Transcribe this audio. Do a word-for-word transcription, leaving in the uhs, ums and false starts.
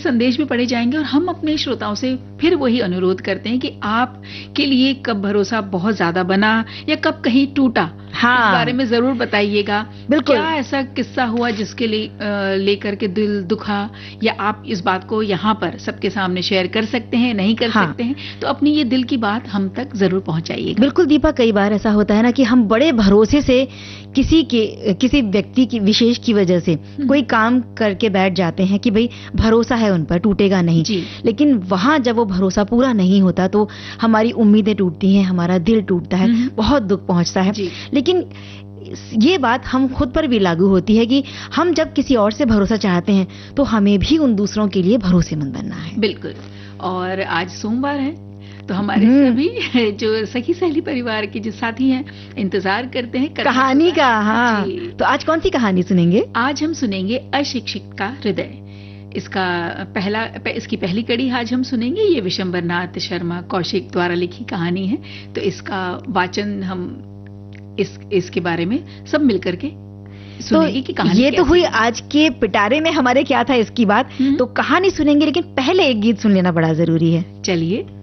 संदेश भी पढ़े जाएंगे और हम अपने श्रोताओं से फिर वही अनुरोध करते हैं कि आप के लिए कब भरोसा बहुत ज्यादा बना या कब कहीं टूटा, हाँ, इस बारे में जरूर बताइएगा। बिल्कुल, क्या ऐसा किस्सा हुआ जिसके लिए लेकर के दिल दुखा, या आप इस बात को यहाँ पर सबके सामने शेयर कर सकते हैं, नहीं कर हाँ। सकते हैं तो अपनी ये दिल की बात हम तक जरूर पहुंचाइएगा। बिल्कुल दीपा, कई बार ऐसा होता है ना कि हम बड़े भरोसे से किसी के किसी व्यक्ति की विशेष की वजह से कोई काम करके बैठ जाते हैं कि भाई भरोसा है उन पर, टूटेगा नहीं, लेकिन वहां जब वो भरोसा पूरा नहीं होता तो हमारी उम्मीदें टूटती हैं, हमारा दिल टूटता है, बहुत दुख पहुंचता है। लेकिन ये बात हम खुद पर भी लागू होती है कि हम जब किसी और से भरोसा चाहते हैं तो हमें भी उन दूसरों के लिए भरोसेमंद बनना है। बिल्कुल, और आज सोमवार है तो हमारे सभी जो सखी सहेली परिवार के जो साथी हैं इंतजार करते हैं कहानी का। हाँ, तो आज कौन सी कहानी सुनेंगे? आज हम सुनेंगे अशिक्षित का हृदय। इसका पहला इसकी पहली कड़ी आज हम सुनेंगे। ये विशंबर नाथ शर्मा कौशिक द्वारा लिखी कहानी है, तो इसका वाचन हम इस इसके बारे में सब मिलकर के सुनेंगे तो कि कहानी ये तो हुई आज के पिटारे में हमारे क्या था इसकी बात, तो कहानी सुनेंगे, लेकिन पहले एक गीत सुन लेना बड़ा जरूरी है। चलिए।